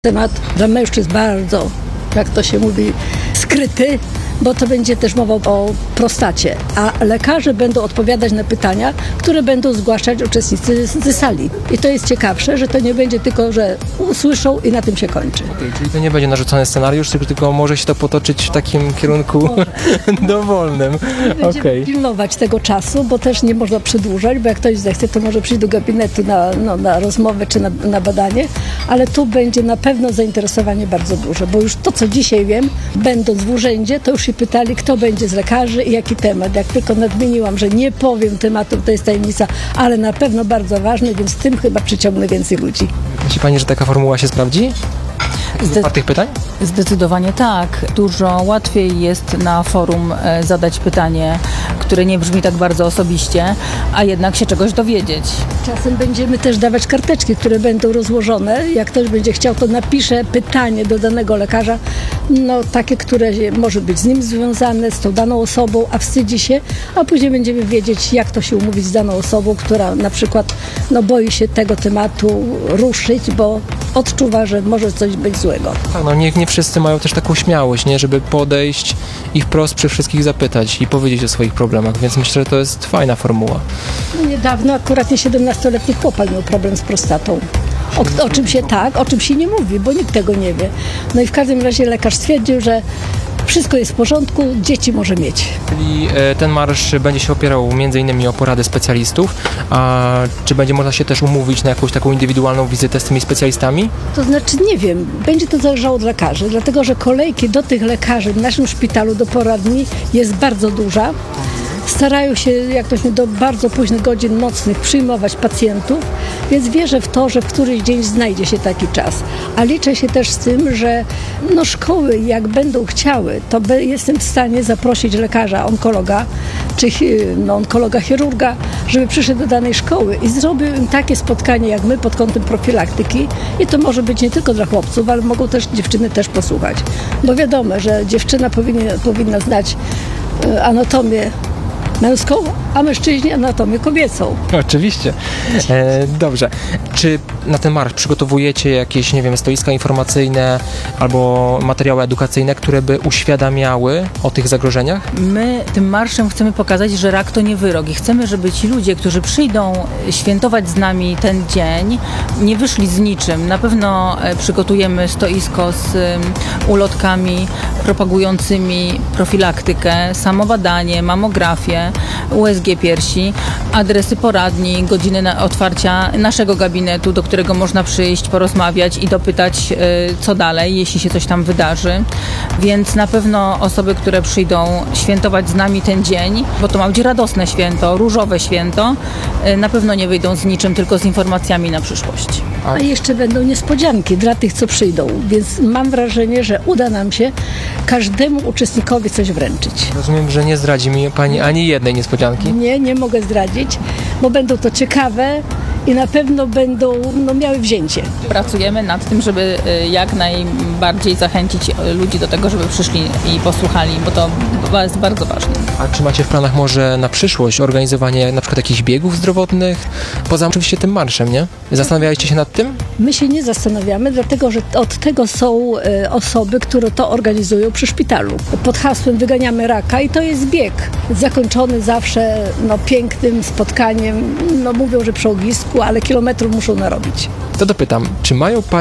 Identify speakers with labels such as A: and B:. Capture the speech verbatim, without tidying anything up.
A: Temat dla mężczyzn bardzo, jak to się mówi, skryty, bo to będzie też mowa o prostacie, a lekarze będą odpowiadać na pytania, które będą zgłaszać uczestnicy z sali. I to jest ciekawsze, że to nie będzie tylko, że usłyszą i na tym się kończy.
B: Okay, czyli to nie będzie narzucony scenariusz, tylko może się to potoczyć w takim kierunku dowolnym.
A: Będziemy
B: Okay.
A: pilnować tego czasu, bo też nie można przedłużać, bo jak ktoś zechce, to może przyjść do gabinetu na, no, na rozmowę czy na, na badanie, ale tu będzie na pewno zainteresowanie bardzo duże, bo już to, co dzisiaj wiem, będąc w urzędzie, to już się pytali, kto będzie z lekarzy i jaki temat. Jak tylko nadmieniłam, że nie powiem tematu, to jest tajemnica, ale na pewno bardzo ważny, więc tym chyba przyciągnę więcej ludzi.
B: Myśli Pani, że taka formuła się sprawdzi? Z otwartych pytań?
C: Zdecydowanie tak. Dużo łatwiej jest na forum e, zadać pytanie, które nie brzmi tak bardzo osobiście, a jednak się czegoś dowiedzieć.
A: Czasem będziemy też dawać karteczki, które będą rozłożone. Jak ktoś będzie chciał, to napisze pytanie do danego lekarza, no takie, które może być z nim związane, z tą daną osobą, a wstydzi się, a później będziemy wiedzieć, jak to się umówić z daną osobą, która na przykład no, boi się tego tematu ruszyć, bo odczuwa, że może coś być złego.
B: Tak, no nie, nie wszyscy mają też taką śmiałość, nie, żeby podejść i wprost przy wszystkich zapytać i powiedzieć o swoich problemach, więc myślę, że to jest fajna formuła.
A: No, niedawno akurat nie siedemnastoletni chłopak miał problem z prostatą. O, o czym się tak, o czym się nie mówi, bo nikt tego nie wie. No i w każdym razie lekarz stwierdził, że wszystko jest w porządku, dzieci może mieć.
B: Czyli e, ten marsz będzie się opierał między innymi o porady specjalistów, a czy będzie można się też umówić na jakąś taką indywidualną wizytę z tymi specjalistami?
A: To znaczy nie wiem, będzie to zależało od lekarzy, dlatego że kolejki do tych lekarzy w naszym szpitalu do poradni jest bardzo duża. Starają się, jak to się do bardzo późnych godzin nocnych przyjmować pacjentów, więc wierzę w to, że w któryś dzień znajdzie się taki czas. A liczę się też z tym, że no szkoły jak będą chciały, to be, jestem w stanie zaprosić lekarza, onkologa, czy no, onkologa, chirurga, żeby przyszedł do danej szkoły i zrobił im takie spotkanie jak my pod kątem profilaktyki. I to może być nie tylko dla chłopców, ale mogą też dziewczyny też posłuchać. Bo wiadomo, że dziewczyna powinna, powinna znać y, anatomię męską, a mężczyźni anatomię kobiecą.
B: Oczywiście. E, dobrze. Czy na ten marsz przygotowujecie jakieś, nie wiem, stoiska informacyjne albo materiały edukacyjne, które by uświadamiały o tych zagrożeniach?
C: My tym marszem chcemy pokazać, że rak to nie wyrok i chcemy, żeby ci ludzie, którzy przyjdą świętować z nami ten dzień, nie wyszli z niczym. Na pewno przygotujemy stoisko z ulotkami propagującymi profilaktykę, samobadanie, mamografię, U S G piersi, adresy poradni, godziny na otwarcia naszego gabinetu, do którego można przyjść, porozmawiać i dopytać, co dalej, jeśli się coś tam wydarzy. Więc na pewno osoby, które przyjdą świętować z nami ten dzień, bo to ma być radosne święto, różowe święto, na pewno nie wyjdą z niczym, tylko z informacjami na przyszłość.
A: A jeszcze będą niespodzianki dla tych, co przyjdą, więc mam wrażenie, że uda nam się każdemu uczestnikowi coś wręczyć.
B: Rozumiem, że nie zdradzi mi Pani ani jednej niespodzianki.
A: Nie, nie mogę zdradzić, bo będą to ciekawe i na pewno będą no, miały wzięcie.
C: Pracujemy nad tym, żeby jak najbardziej zachęcić ludzi do tego, żeby przyszli i posłuchali, bo to jest bardzo ważne.
B: A czy macie w planach może na przyszłość organizowanie na przykład jakichś biegów zdrowotnych? Poza oczywiście tym marszem, nie? Zastanawialiście się nad tym?
A: My się nie zastanawiamy, dlatego że od tego są e, osoby, które to organizują przy szpitalu. Pod hasłem Wyganiamy raka i to jest bieg. Zakończony zawsze no, pięknym spotkaniem. No mówią, że przy ognisku, ale kilometrów muszą narobić.
B: To dopytam, czy mają